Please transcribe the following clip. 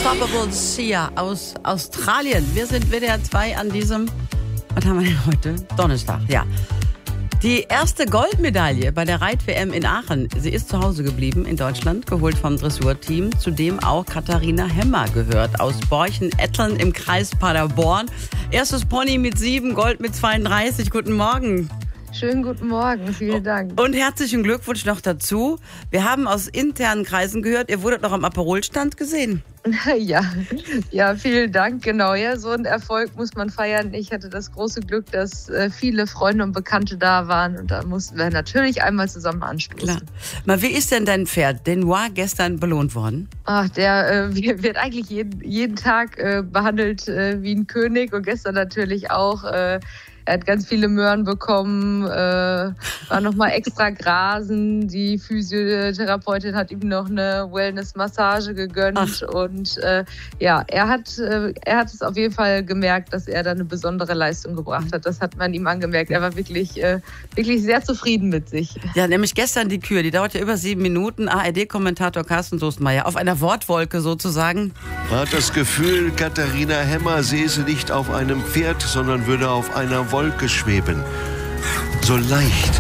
Unstoppable Sia aus Australien. Wir sind WDR 2 an diesem, was haben wir denn heute? Donnerstag, ja. Die erste Goldmedaille bei der Reit-WM in Aachen. Sie ist zu Hause geblieben in Deutschland, geholt vom Dressurteam, zu dem auch Katharina Hemmer gehört, aus Borchen-Etteln im Kreis Paderborn. Erstes Pony mit 7, Gold mit 32. Guten Morgen. Schönen guten Morgen, vielen Dank. Und herzlichen Glückwunsch noch dazu. Wir haben aus internen Kreisen gehört, ihr wurdet noch am Aperolstand gesehen. Ja, vielen Dank, genau. Ja, so ein Erfolg muss man feiern. Ich hatte das große Glück, dass viele Freunde und Bekannte da waren und da mussten wir natürlich einmal zusammen anstoßen. Klar. Mal, wie ist denn dein Pferd, Denoir, gestern belohnt worden? Ach, der wird eigentlich jeden Tag behandelt wie ein König und gestern natürlich auch. Er hat ganz viele Möhren bekommen, war nochmal extra grasen. Die Physiotherapeutin hat ihm noch eine Wellness-Massage gegönnt. Ach. Und er hat es auf jeden Fall gemerkt, dass er da eine besondere Leistung gebracht hat. Das hat man ihm angemerkt. Er war wirklich sehr zufrieden mit sich. Ja, nämlich gestern die Kür, die dauert ja über 7 Minuten. ARD-Kommentator Carsten Soestmeier auf einer Wortwolke sozusagen. Er hat das Gefühl, Katharina Hemmer säße nicht auf einem Pferd, sondern würde auf einer Wolke schweben. So leicht,